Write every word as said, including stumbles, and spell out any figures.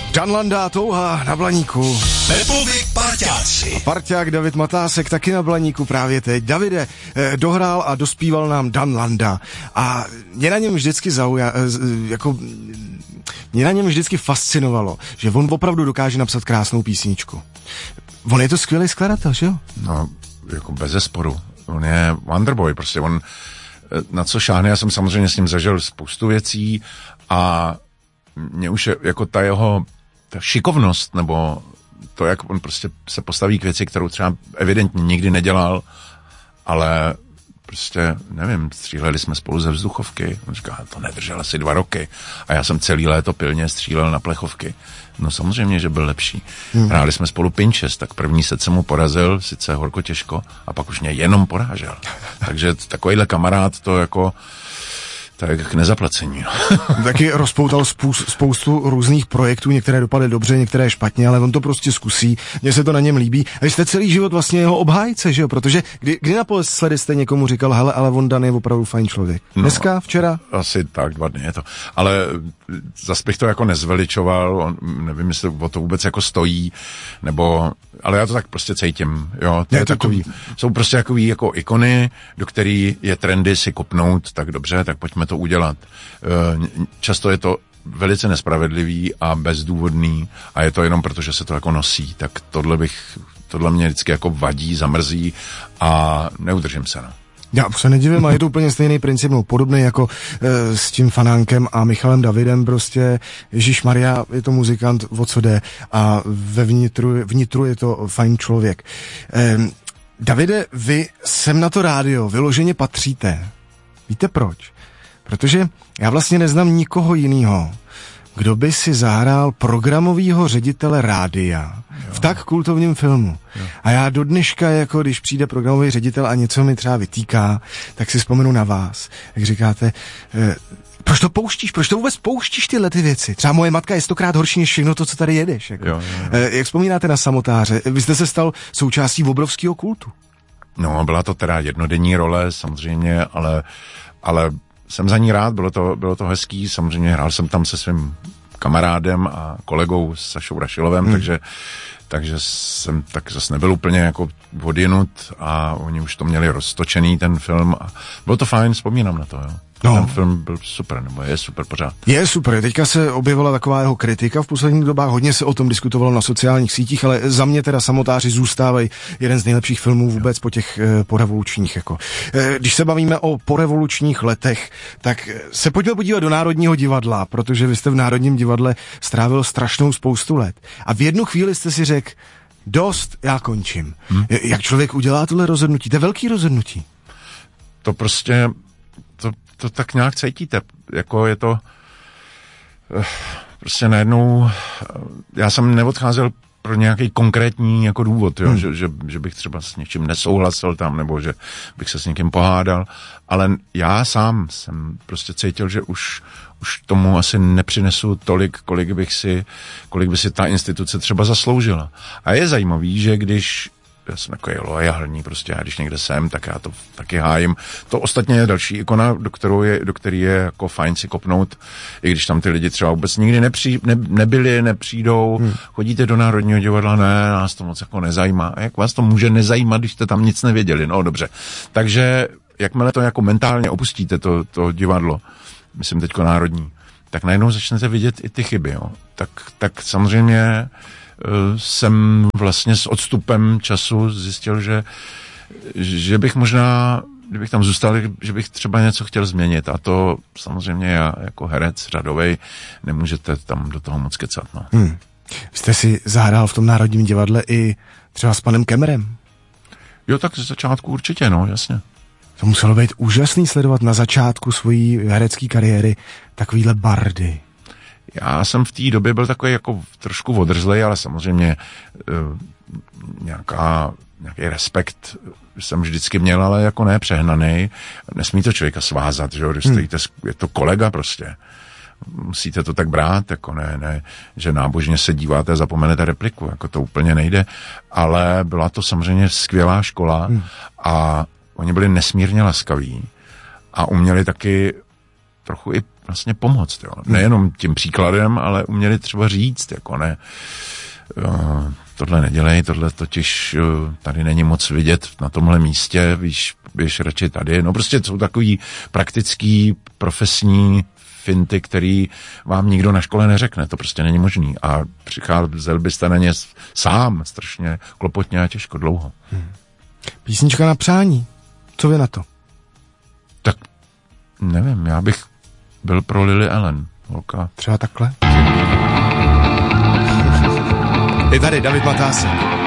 Dan Landa, Touha na Blaníku. Pepovi parťáci. A parťák David Matásek taky na Blaníku právě teď. Davide, eh, dohrál a dospíval nám Dan Landa. A mě na něm vždycky zauja, eh, jako, mě na něm vždycky fascinovalo, že on opravdu dokáže napsat krásnou písničku. On je to skvělý skladatel, že jo? No, jako bezesporu. On je Wonderboy, prostě on na co šáhne, já jsem samozřejmě s ním zažil spoustu věcí a mě už je, jako ta jeho ta šikovnost, nebo to, jak on prostě se postaví k věci, kterou třeba evidentně nikdy nedělal, ale prostě, nevím, stříleli jsme spolu ze vzduchovky. On říká, to nedržel asi dva roky. A já jsem celý léto pilně střílel na plechovky. No samozřejmě, že byl lepší. Hmm. Hráli jsme spolu pinčes, tak první set jsem mu porazil, sice horko těžko, a pak už mě jenom porážel. Takže takovýhle kamarád to jako tak k nezaplacení. No. Taky rozpoutal spoustu, spoustu různých projektů, některé dopadly dobře, některé špatně, ale on to prostě zkusí, mně se to na něm líbí. A vy jste celý život vlastně jeho obhájce, že jo? Protože kdy, kdy naposledy jste někomu říkal, hele, ale on Dan je opravdu fajn člověk. Dneska, no, včera? Asi tak, dva dny je to. Ale zas bych to jako nezveličoval, on, nevím, jestli o to vůbec jako stojí, nebo, ale já to tak prostě cítím, jo. To je, je to takový, to... jsou prostě takový jako ikony, do který je trendy si kopnout, tak dobře, tak pojďme to udělat. Často je to velice nespravedlivý a bezdůvodný a je to jenom proto, že se to jako nosí. Tak tohle bych, tohle mě vždycky jako vadí, zamrzí a neudržím se, no. Já se nedivím, a je to úplně stejný princip, no, podobný jako e, s tím Fanánkem a Michalem Davidem, prostě Ježíšmarja, je to muzikant, o co jde, a ve vnitru, vnitru je to fajn člověk. E, Davide, vy sem na to rádio vyloženě patříte. Víte proč? Protože já vlastně neznám nikoho jiného, kdo by si zahrál programovýho ředitele rádia jo. v tak kultovním filmu. Jo. A já do dneška, jako když přijde programový ředitel a něco mi třeba vytýká, tak si vzpomenu na vás. Jak říkáte, eh, proč to pouštíš? Proč to vůbec pouštíš tyhle ty věci? Třeba moje matka je stokrát horší než všechno to, co tady jedeš. Jako. Jo, jo, jo. Eh, jak vzpomínáte na Samotáře? Vy jste se stal součástí obrovského kultu. No, byla to teda jednodenní role, samozřejmě, ale, ale jsem za ní rád, bylo to, bylo to hezký, samozřejmě hrál jsem tam se svým kamarádem a kolegou Sašou Rašilovem, hmm. takže, takže jsem tak zase nebyl úplně jako odjinut a oni už to měli roztočený, ten film, a bylo to fajn, vzpomínám na to, jo. No. Ten film byl super, nebo je super pořád. Je super, teďka se objevila taková jeho kritika v posledních dobách, hodně se o tom diskutovalo na sociálních sítích, ale za mě teda Samotáři zůstávají jeden z nejlepších filmů vůbec po těch eh, porevolučních. Jako. Eh, když se bavíme o porevolučních letech, tak se pojďme podívat do Národního divadla, protože vy jste v Národním divadle strávil strašnou spoustu let. A v jednu chvíli jste si řekl, dost, já končím. Hmm? Jak člověk udělá tohle rozhodnutí? To je velký rozhodnutí. To prostě... To, to tak nějak cítíte, jako je to prostě najednou, já jsem neodcházel pro nějaký konkrétní jako důvod, jo, hmm. že, že, že bych třeba s něčím nesouhlasil tam, nebo že bych se s někým pohádal, ale já sám jsem prostě cítil, že už, už tomu asi nepřinesu tolik, kolik bych si, kolik by si ta instituce třeba zasloužila. A je zajímavý, že když já jsem takový loajální, prostě já když někde jsem, tak já to taky hájím. To ostatně je další ikona, do, kterou je, do který je jako fajn si kopnout, i když tam ty lidi třeba vůbec nikdy nepří, ne, nebyli, nepřijdou, hmm. chodíte do Národního divadla, ne, nás to moc jako nezajímá. A jak vás to může nezajímat, když jste tam nic nevěděli? No dobře. Takže jakmile to jako mentálně opustíte, to, to divadlo, myslím teďko Národní, tak najednou začnete vidět i ty chyby, jo. Tak, tak samozřejmě jsem vlastně s odstupem času zjistil, že, že bych možná, kdybych tam zůstal, že bych třeba něco chtěl změnit. A to samozřejmě já jako herec řadovej nemůžete tam do toho moc kecat. No. Hmm. Jste si zahrál v tom Národním divadle i třeba s panem Kemmerem? Jo, tak ze začátku určitě, no, jasně. To muselo být úžasný sledovat na začátku svojí herecké kariéry takovýhle bardy. Já jsem v té době byl takový jako trošku odrzlej, ale samozřejmě uh, nějaká, nějaký respekt jsem vždycky měl, ale jako ne přehnaný. Nesmí to člověka svázat, že jo, když stojíte, je to kolega prostě. Musíte to tak brát, jako ne, ne, že nábožně se díváte a zapomenete repliku, jako to úplně nejde, ale byla to samozřejmě skvělá škola hmm. a oni byli nesmírně laskaví a uměli taky trochu i vlastně pomoct, jo. Nejenom tím příkladem, ale uměli třeba říct, jako ne, uh, tohle nedělej, tohle totiž uh, tady není moc vidět na tomhle místě, víš, běž radši tady. No prostě jsou takový praktický, profesní finty, který vám nikdo na škole neřekne. To prostě není možný. A přicházel byste na ně sám strašně klopotně a těžko dlouho. Hmm. Písnička na přání. Co vy na to? Tak nevím, já bych byl pro Lily Allen. Holka. Třeba takhle? Je tady David Matásek.